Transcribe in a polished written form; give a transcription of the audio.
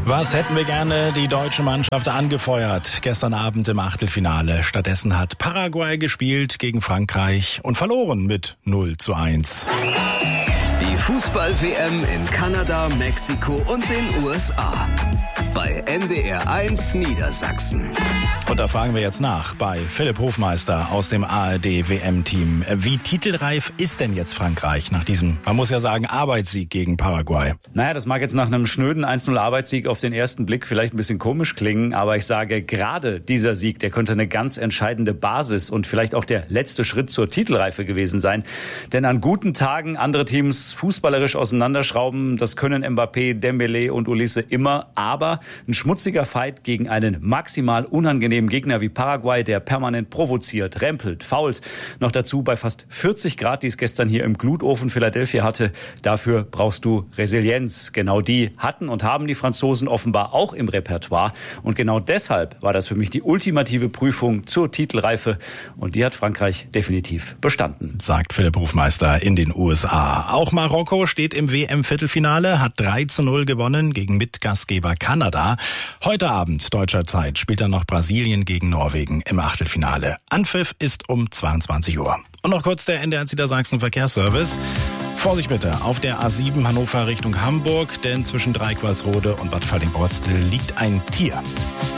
Was hätten wir gerne die deutsche Mannschaft angefeuert? Gestern Abend im Achtelfinale. Stattdessen hat Paraguay gespielt gegen Frankreich und verloren mit 0:1. Die Fußball-WM in Kanada, Mexiko und den USA. Bei NDR 1 Niedersachsen. Und da fragen wir jetzt nach bei Philipp Hofmeister aus dem ARD-WM-Team. Wie titelreif ist denn jetzt Frankreich nach diesem, man muss ja sagen, Arbeitssieg gegen Paraguay? Naja, das mag jetzt nach einem schnöden 1:0 Arbeitssieg auf den ersten Blick vielleicht ein bisschen komisch klingen, aber ich sage, gerade dieser Sieg, der könnte eine ganz entscheidende Basis und vielleicht auch der letzte Schritt zur Titelreife gewesen sein. Denn an guten Tagen andere Teams fußballerisch auseinanderschrauben, das können Mbappé, Dembélé und Olise immer, aber ein schmutziger Fight gegen einen maximal unangenehmen Gegner wie Paraguay, der permanent provoziert, rempelt, fault. Noch dazu bei fast 40 Grad, die es gestern hier im Glutofen Philadelphia hatte. Dafür brauchst du Resilienz. Genau die hatten und haben die Franzosen offenbar auch im Repertoire. Und genau deshalb war das für mich die ultimative Prüfung zur Titelreife. Und die hat Frankreich definitiv bestanden. Sagt Philipp Hofmeister in den USA. Auch Marokko steht im WM-Viertelfinale, hat 3:0 gewonnen gegen Mitgastgeber Kanada. Heute Abend deutscher Zeit spielt dann noch Brasilien gegen Norwegen im Achtelfinale. Anpfiff ist um 22 Uhr. Und noch kurz der NDR Niedersachsen Verkehrsservice. Vorsicht bitte auf der A7 Hannover Richtung Hamburg, denn zwischen Dreiqualsrode und Bad Falling-Bostel liegt ein Tier.